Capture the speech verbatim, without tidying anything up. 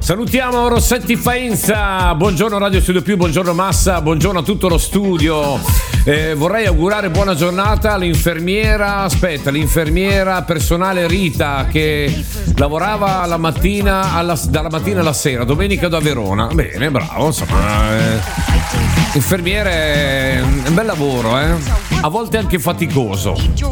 Salutiamo Rossetti Faenza, buongiorno Radio Studio Più, buongiorno Massa, buongiorno a tutto lo studio. Eh, vorrei augurare buona giornata all'infermiera, aspetta, l'infermiera personale Rita che lavorava la mattina alla, dalla mattina alla sera, domenica da Verona. Bene, bravo, insomma. Eh, infermiere è un bel lavoro, eh? A volte anche faticoso.